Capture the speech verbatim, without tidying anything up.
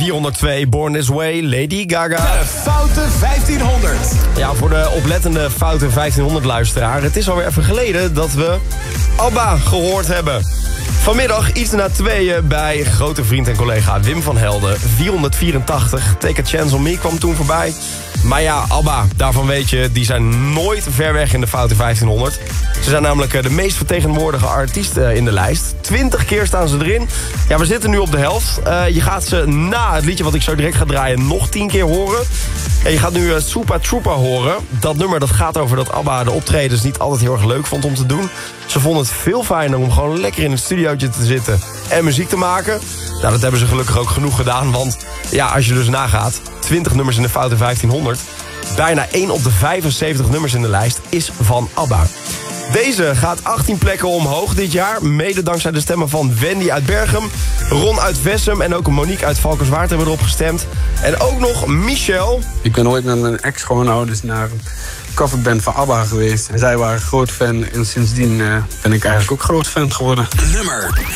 vierhonderdtwee, Born This Way, Lady Gaga. De Foute vijftienhonderd. Ja, voor de oplettende Foute vijftienhonderd luisteraar. Het is alweer even geleden dat we ABBA gehoord hebben. Vanmiddag iets na tweeën bij grote vriend en collega Wim van Helden. vierhonderdvierentachtig, Take a Chance on Me kwam toen voorbij. Maar ja, ABBA, daarvan weet je, die zijn nooit ver weg in de Foute vijftienhonderd. Ze zijn namelijk de meest vertegenwoordige artiest in de lijst. Twintig keer staan ze erin. Ja, we zitten nu op de helft. Uh, je gaat ze na het liedje wat ik zo direct ga draaien nog tien keer horen. En je gaat nu uh, Super Trooper horen. Dat nummer dat gaat over dat ABBA de optredens niet altijd heel erg leuk vond om te doen. Ze vonden het veel fijner om gewoon lekker in het studiootje te zitten en muziek te maken. Nou, dat hebben ze gelukkig ook genoeg gedaan. Want ja, als je dus nagaat, twintig nummers in de Foute vijftienhonderd. Bijna één op de vijfenzeventig nummers in de lijst is van ABBA. Deze gaat achttien plekken omhoog dit jaar. Mede dankzij de stemmen van Wendy uit Berchem, Ron uit Vessem en ook Monique uit Valkenswaard hebben erop gestemd. En ook nog Michel. Ik ben ooit met mijn ex-schoonouders naar een coverband van ABBA geweest. En zij waren groot fan en sindsdien uh, ben ik eigenlijk ook groot fan geworden. Nummer